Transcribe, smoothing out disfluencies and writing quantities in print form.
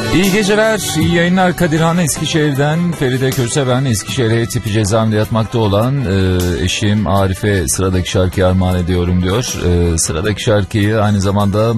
İyi geceler, iyi yayınlar. Kadirhan Eskişehir'den, Feride Köseven Eskişehir'e tipi cezaevinde yatmakta olan eşim Arife sıradaki şarkıyı armağan ediyorum diyor. Sıradaki şarkıyı aynı zamanda